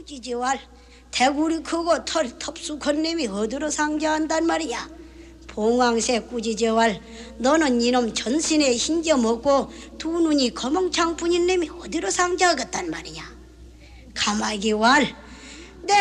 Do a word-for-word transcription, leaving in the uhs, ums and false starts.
꾸지지왈 대구리 크고 털 텁쑥한 놈이 어디로 상자한단 말이야. 봉황새 꾸지지왈 너는 이놈 전신에 흰겨 먹고 두 눈이 거멍창뿐인 놈이 어디로 상자하겠단 말이냐. 가마귀왈